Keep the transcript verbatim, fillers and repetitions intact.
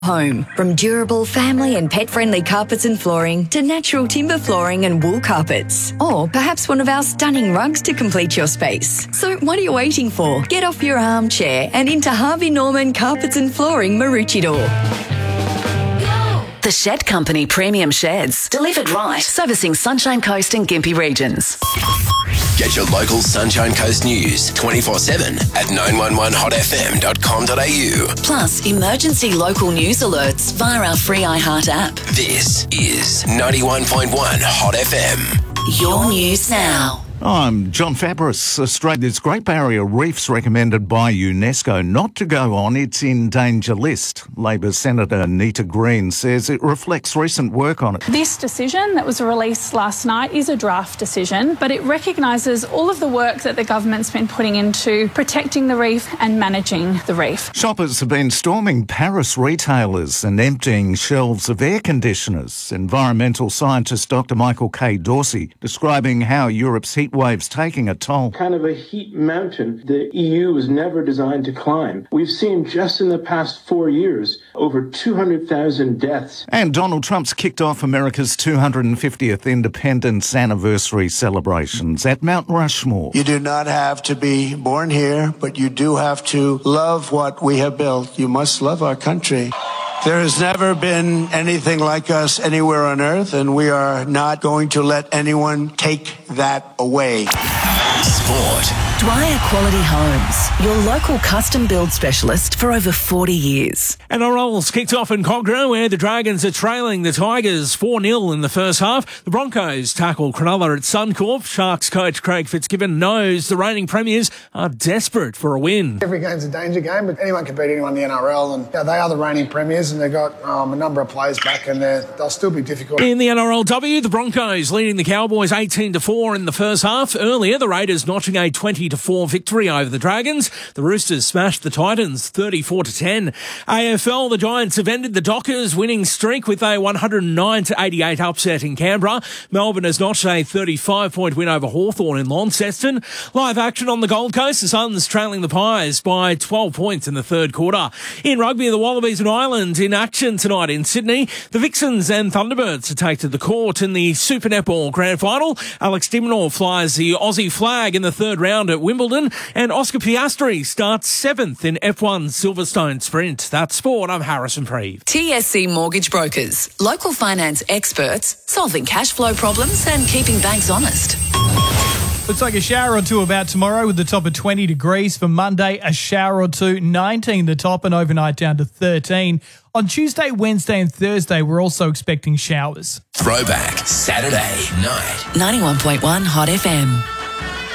Home. From durable family and pet-friendly carpets and flooring to natural timber flooring and wool carpets. Or perhaps one of our stunning rugs to complete your space. So what are you waiting for? Get off your armchair and into Harvey Norman Carpets and Flooring Maroochydore. The Shed Company Premium Sheds. Delivered right. Servicing Sunshine Coast and Gympie regions. Get your local Sunshine Coast news twenty-four seven at nine one one hot f m dot com dot a u. Plus, emergency local news alerts via our free iHeart app. This is ninety-one point one Hot F M. Your news now. I'm John Fabris. Australia's Great Barrier Reef's recommended by UNESCO not to go on its in danger list. Labor Senator Nita Green says it reflects recent work on it. This decision that was released last night is a draft decision, but it recognises all of the work that the government's been putting into protecting the reef and managing the reef. Shoppers have been storming Paris retailers and emptying shelves of air conditioners. Environmental scientist Doctor Michael K. Dorsey describing how Europe's heat waves taking a toll. Kind of a heat mountain the E U was never designed to climb. We've seen just in the past four years over two hundred thousand deaths. And Donald Trump's kicked off America's two hundred fiftieth independence anniversary celebrations at Mount Rushmore. You do not have to be born here, but you do have to love what we have built. You must love our country. There has never been anything like us anywhere on earth, and we are not going to let anyone take that away. Sport. Dwyer Quality Homes, your local custom build specialist for over forty years. And our rolls kicked off in Cogra, where the Dragons are trailing the Tigers four nil in the first half. The Broncos tackle Cronulla at Suncorp. Sharks coach Craig Fitzgibbon knows the reigning premiers are desperate for a win. Every game's a danger game, but anyone can beat anyone in the N R L, and you know, they are the reigning premiers, and they've got um, a number of players back, and they'll still be difficult. In the N R L W, the Broncos leading the Cowboys eighteen to four in the first half. Earlier, the Raiders notching a twenty to four victory over the Dragons. The Roosters smashed the Titans thirty-four to ten. A F L, the Giants have ended the Dockers winning streak with a one hundred nine to eighty-eight upset in Canberra. Melbourne has notched a thirty-five point win over Hawthorn in Launceston. Live action on the Gold Coast, the Suns trailing the Pies by twelve points in the third quarter. In rugby, the Wallabies and Ireland in action tonight in Sydney. The Vixens and Thunderbirds to take to the court in the Super Netball Grand Final. Alex Diminor flies the Aussie flag in the third round at Wimbledon, and Oscar Piastri starts seventh in F one Silverstone Sprint. That's sport. I'm Harrison Preeve. T S C Mortgage Brokers, local finance experts, solving cash flow problems and keeping banks honest. Looks like a shower or two about tomorrow with the top of twenty degrees. For Monday, a shower or two, nineteen the top, and overnight down to thirteen. On Tuesday, Wednesday and Thursday, we're also expecting showers. Throwback Saturday night. ninety-one point one Hot F M.